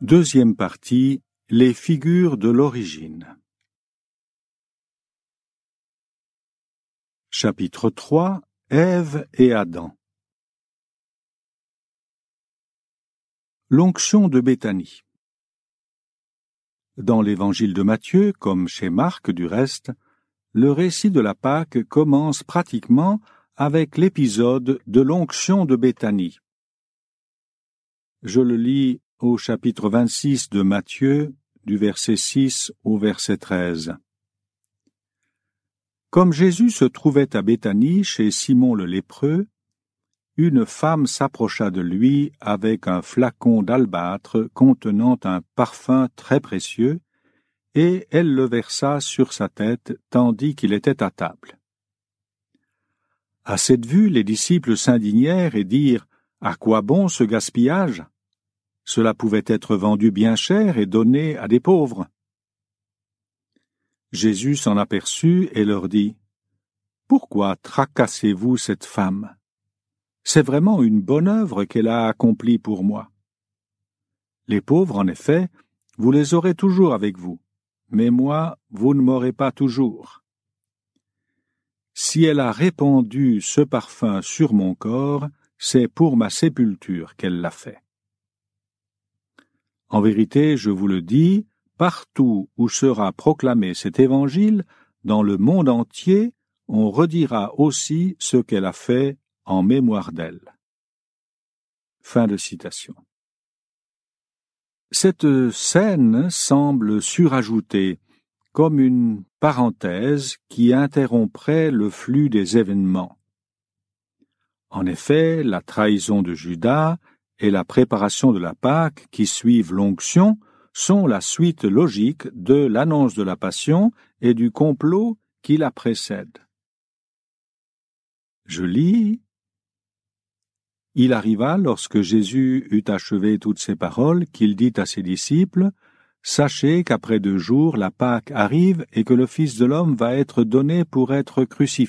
Deuxième partie, les figures de l'origine. Chapitre 3, Ève et Adam. L'onction de Béthanie. Dans l'évangile de Matthieu, comme chez Marc du reste, le récit de la Pâque commence pratiquement avec l'épisode de l'onction de Béthanie. Je le lis au chapitre 26 de Matthieu, du verset 6 au verset 13. Comme Jésus se trouvait à Béthanie chez Simon le lépreux, une femme s'approcha de lui avec un flacon d'albâtre contenant un parfum très précieux, et elle le versa sur sa tête tandis qu'il était à table. À cette vue, les disciples s'indignèrent et dirent « À quoi bon ce gaspillage ? Cela pouvait être vendu bien cher et donné à des pauvres. » Jésus s'en aperçut et leur dit « Pourquoi tracassez-vous cette femme ? C'est vraiment une bonne œuvre qu'elle a accomplie pour moi. Les pauvres, en effet, vous les aurez toujours avec vous, mais moi, vous ne m'aurez pas toujours. Si elle a répandu ce parfum sur mon corps, c'est pour ma sépulture qu'elle l'a fait. En vérité, je vous le dis, partout où sera proclamé cet évangile, dans le monde entier, on redira aussi ce qu'elle a fait en mémoire d'elle. » Fin de citation. Cette scène semble surajoutée, comme une parenthèse qui interromprait le flux des événements. En effet, la trahison de Judas et la préparation de la Pâque qui suivent l'onction sont la suite logique de l'annonce de la Passion et du complot qui la précède. Je lis. Il arriva, lorsque Jésus eut achevé toutes ces paroles, qu'il dit à ses disciples, « Sachez qu'après 2 jours la Pâque arrive et que le Fils de l'homme va être donné pour être crucifié. »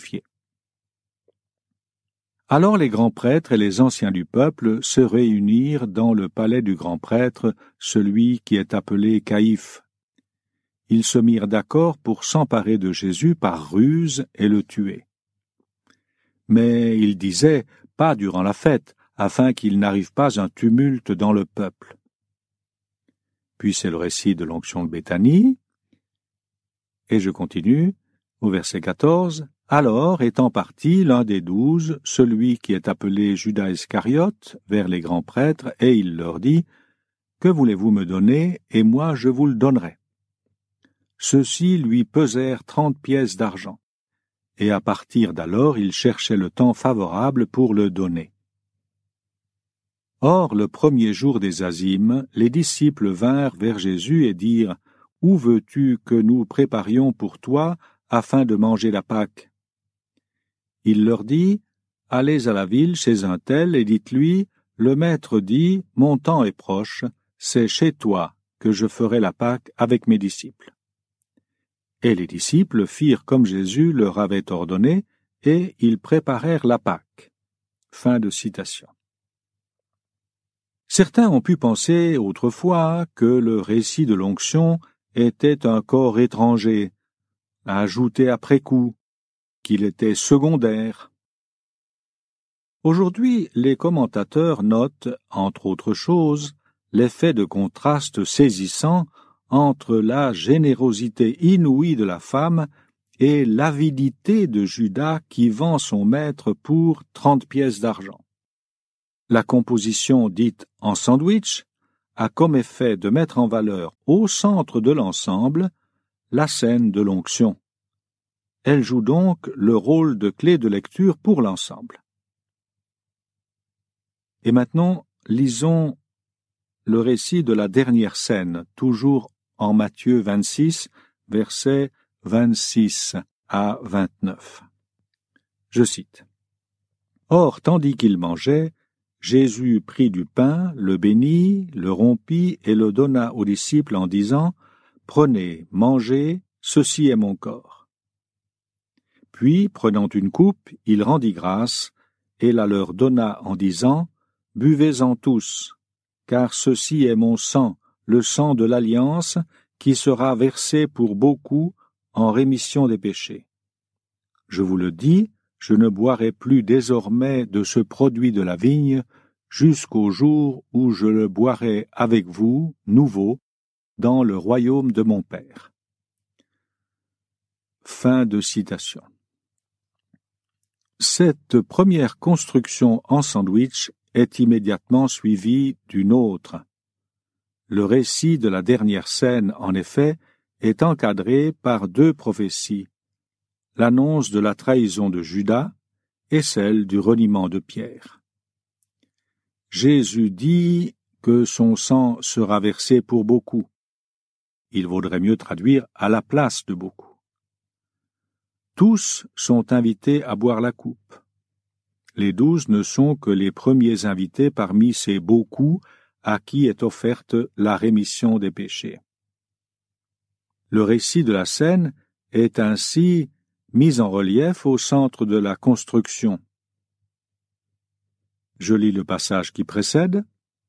Alors les grands prêtres et les anciens du peuple se réunirent dans le palais du grand prêtre, celui qui est appelé Caïphe. Ils se mirent d'accord pour s'emparer de Jésus par ruse et le tuer. Mais ils disaient, pas durant la fête, afin qu'il n'arrive pas un tumulte dans le peuple. Puis c'est le récit de l'onction de Béthanie, et je continue, au verset 14, « Alors, étant parti l'un des 12, celui qui est appelé Judas Iscariote, vers les grands prêtres, et il leur dit, « Que voulez-vous me donner, et moi je vous le donnerai. » Ceux-ci lui pesèrent 30 pièces d'argent, et à partir d'alors il cherchait le temps favorable pour le donner. Or, le premier jour des Azymes, les disciples vinrent vers Jésus et dirent, « Où veux-tu que nous préparions pour toi afin de manger la Pâque ?» Il leur dit, « Allez à la ville chez un tel et dites-lui, le maître dit, mon temps est proche, c'est chez toi que je ferai la Pâque avec mes disciples. » Et les disciples firent comme Jésus leur avait ordonné, et ils préparèrent la Pâque. Fin de citation. Certains ont pu penser autrefois que le récit de l'onction était un corps étranger, ajouté après coup, qu'il était secondaire. Aujourd'hui, les commentateurs notent, entre autres choses, l'effet de contraste saisissant entre la générosité inouïe de la femme et l'avidité de Judas qui vend son maître pour 30 pièces d'argent. La composition dite en sandwich a comme effet de mettre en valeur au centre de l'ensemble la scène de l'onction. Elle joue donc le rôle de clé de lecture pour l'ensemble. Et maintenant, lisons le récit de la dernière scène, toujours en Matthieu 26, versets 26 à 29. Je cite. « Or, tandis qu'il mangeait, Jésus prit du pain, le bénit, le rompit et le donna aux disciples en disant, « Prenez, mangez, ceci est mon corps. » Puis, prenant une coupe, il rendit grâce et la leur donna en disant, « Buvez-en tous, car ceci est mon sang le sang de l'alliance qui sera versé pour beaucoup en rémission des péchés. Je vous le dis, je ne boirai plus désormais de ce produit de la vigne jusqu'au jour où je le boirai avec vous, nouveau, dans le royaume de mon Père. » Fin de citation. Cette première construction en sandwich est immédiatement suivie d'une autre. Le récit de la dernière scène, en effet, est encadré par deux prophéties, l'annonce de la trahison de Judas et celle du reniement de Pierre. Jésus dit que son sang sera versé pour beaucoup. Il vaudrait mieux traduire à la place de beaucoup. Tous sont invités à boire la coupe. Les 12 ne sont que les premiers invités parmi ces beaucoup à qui est offerte la rémission des péchés. Le récit de la scène est ainsi mis en relief au centre de la construction. Je lis le passage qui précède.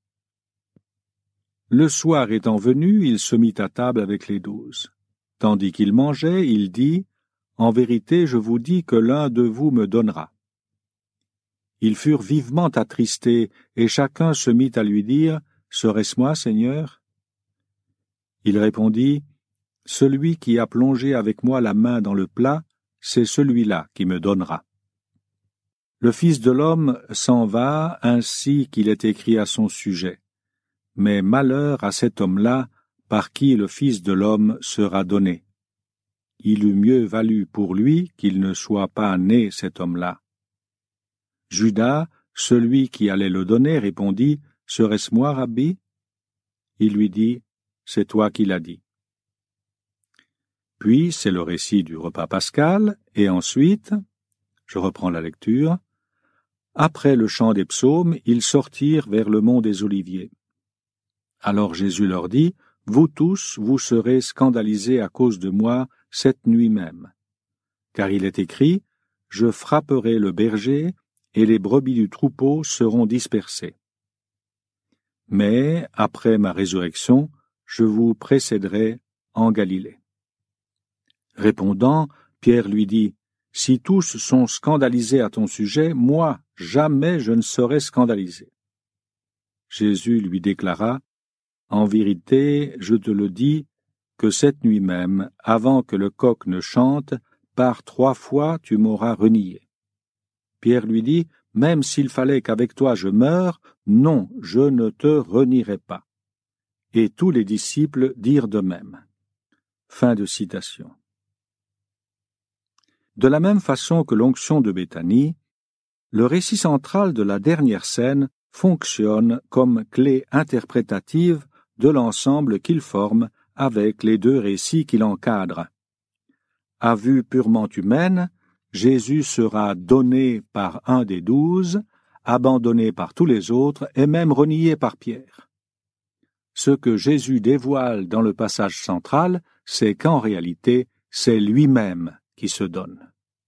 Le soir étant venu, il se mit à table avec les 12. Tandis qu'il mangeait, il dit, « En vérité, je vous dis que l'un de vous me donnera. » Ils furent vivement attristés, et chacun se mit à lui dire, « Serait-ce moi, Seigneur ?» Il répondit, « Celui qui a plongé avec moi la main dans le plat, c'est celui-là qui me donnera. » Le Fils de l'homme s'en va ainsi qu'il est écrit à son sujet. Mais malheur à cet homme-là, par qui le Fils de l'homme sera donné. Il eût mieux valu pour lui qu'il ne soit pas né cet homme-là. Judas, celui qui allait le donner, répondit, « Serait-ce moi, Rabbi ?» Il lui dit, « C'est toi qui l'as dit. » Puis c'est le récit du repas pascal, et ensuite, je reprends la lecture, après le chant des psaumes, ils sortirent vers le mont des Oliviers. Alors Jésus leur dit, « Vous tous, vous serez scandalisés à cause de moi cette nuit même. Car il est écrit, « Je frapperai le berger, et les brebis du troupeau seront dispersées. Mais, après ma résurrection, je vous précéderai en Galilée. » Répondant, Pierre lui dit, « Si tous sont scandalisés à ton sujet, moi, jamais je ne serai scandalisé. » Jésus lui déclara, « En vérité, je te le dis, que cette nuit même, avant que le coq ne chante, par 3 fois tu m'auras renié. » Pierre lui dit, « Même s'il fallait qu'avec toi je meure, non, je ne te renierai pas. » Et tous les disciples dirent de même. Fin de citation. De la même façon que l'onction de Béthanie, le récit central de la dernière scène fonctionne comme clé interprétative de l'ensemble qu'il forme avec les 2 récits qui l'encadrent. À vue purement humaine, Jésus sera donné par un des 12, abandonné par tous les autres et même renié par Pierre. Ce que Jésus dévoile dans le passage central, c'est qu'en réalité, c'est lui-même qui se donne.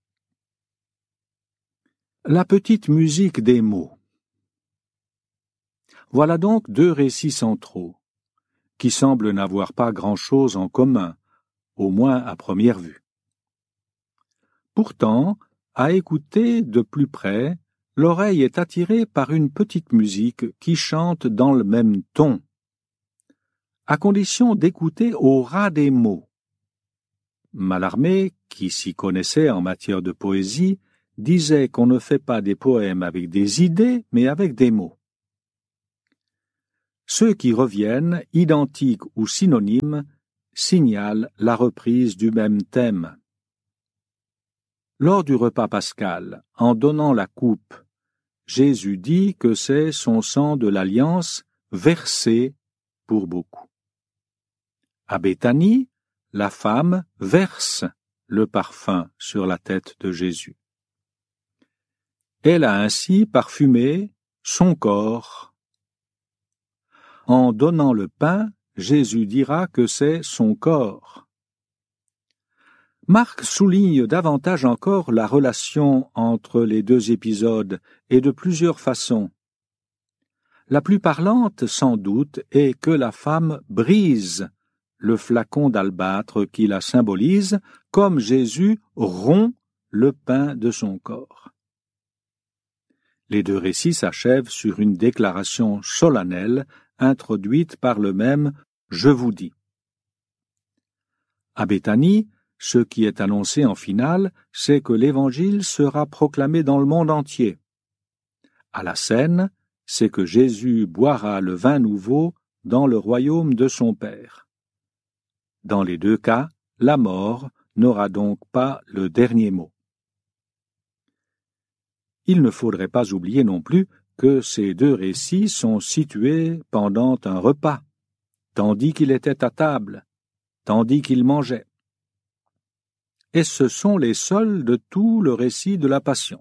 La petite musique des mots. Voilà donc 2 récits centraux, qui semblent n'avoir pas grand-chose en commun, au moins à première vue. Pourtant, à écouter de plus près, l'oreille est attirée par une petite musique qui chante dans le même ton, à condition d'écouter au ras des mots. Mallarmé, qui s'y connaissait en matière de poésie, disait qu'on ne fait pas des poèmes avec des idées, mais avec des mots. Ceux qui reviennent, identiques ou synonymes, signalent la reprise du même thème. Lors du repas pascal, en donnant la coupe, Jésus dit que c'est son sang de l'alliance versé pour beaucoup. À Béthanie, la femme verse le parfum sur la tête de Jésus. Elle a ainsi parfumé son corps. En donnant le pain, Jésus dira que c'est son corps. Marc souligne davantage encore la relation entre les 2 épisodes et de plusieurs façons. La plus parlante, sans doute, est que la femme brise le flacon d'albâtre qui la symbolise, comme Jésus rompt le pain de son corps. Les deux récits s'achèvent sur une déclaration solennelle introduite par le même « Je vous dis ». À Béthanie, ce qui est annoncé en finale, c'est que l'Évangile sera proclamé dans le monde entier. À la scène, c'est que Jésus boira le vin nouveau dans le royaume de son Père. Dans les deux cas, la mort n'aura donc pas le dernier mot. Il ne faudrait pas oublier non plus que ces deux récits sont situés pendant un repas, tandis qu'il était à table, tandis qu'il mangeait. Et ce sont les seuls de tout le récit de la Passion.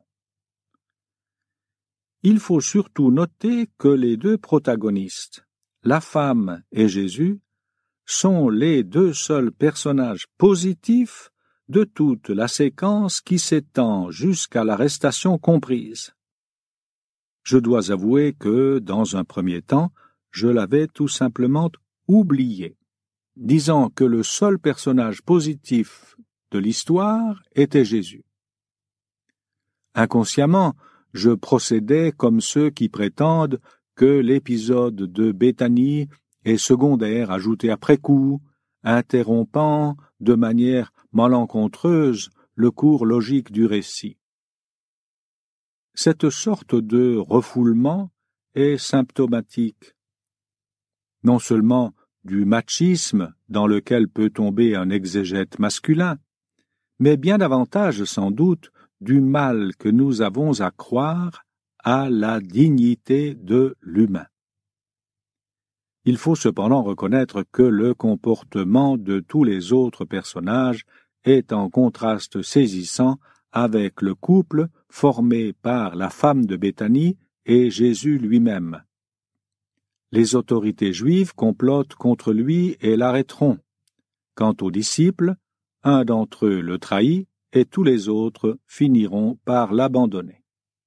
Il faut surtout noter que les deux protagonistes, la femme et Jésus, sont les deux seuls personnages positifs de toute la séquence qui s'étend jusqu'à l'arrestation comprise. Je dois avouer que, dans un premier temps, je l'avais tout simplement oublié, disant que le seul personnage positif de l'histoire était Jésus. Inconsciemment, je procédais comme ceux qui prétendent que l'épisode de Béthanie est secondaire, ajouté après coup, interrompant de manière malencontreuse le cours logique du récit. Cette sorte de refoulement est symptomatique, non seulement du machisme dans lequel peut tomber un exégète masculin, mais bien davantage sans doute du mal que nous avons à croire à la dignité de l'humain. Il faut cependant reconnaître que le comportement de tous les autres personnages est en contraste saisissant avec le couple formé par la femme de Béthanie et Jésus lui-même. Les autorités juives complotent contre lui et l'arrêteront. Quant aux disciples, un d'entre eux le trahit et tous les autres finiront par l'abandonner.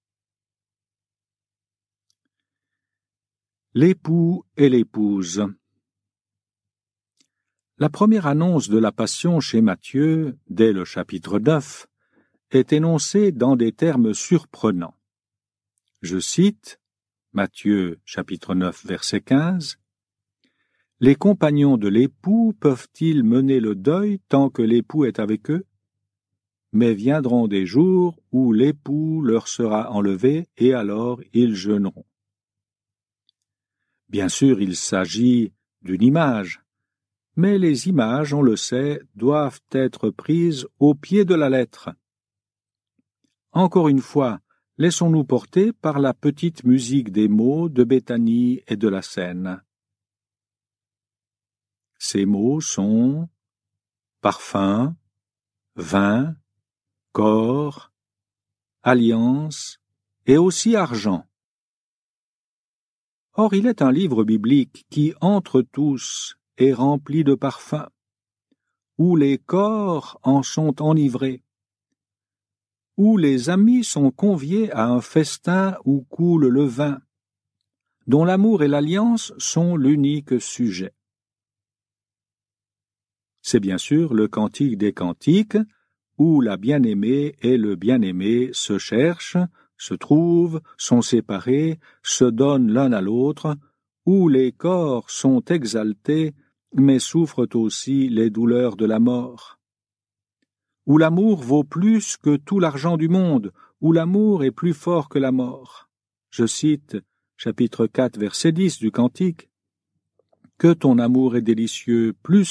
L'époux et l'épouse. La première annonce de la Passion chez Matthieu, dès le chapitre 9, est énoncée dans des termes surprenants. Je cite Matthieu chapitre 9 verset 15. « Les compagnons de l'époux peuvent-ils mener le deuil tant que l'époux est avec eux? Mais viendront des jours où l'époux leur sera enlevé et alors ils jeûneront. » Bien sûr, il s'agit d'une image, mais les images, on le sait, doivent être prises au pied de la lettre. Encore une fois, laissons-nous porter par la petite musique des mots de Béthanie et de la scène. Ces mots sont parfum, vin, corps, alliance et aussi argent. Or, il est un livre biblique qui, entre tous, est rempli de parfums, où les corps en sont enivrés, où les amis sont conviés à un festin où coule le vin, dont l'amour et l'alliance sont l'unique sujet. C'est bien sûr le Cantique des Cantiques, où la bien-aimée et le bien-aimé se cherchent, se trouvent, sont séparés, se donnent l'un à l'autre, où les corps sont exaltés, mais souffrent aussi les douleurs de la mort. Où l'amour vaut plus que tout l'argent du monde, où l'amour est plus fort que la mort. Je cite chapitre 4, verset 10 du Cantique. « Que ton amour est délicieux, plus